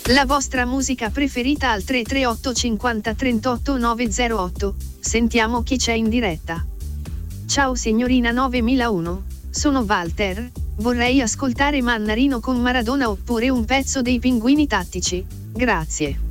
La vostra musica preferita al 338 50 38 908. Sentiamo chi c'è in diretta. Ciao signorina 9001, sono Walter, vorrei ascoltare Mannarino con Maradona oppure un pezzo dei Pinguini Tattici, grazie.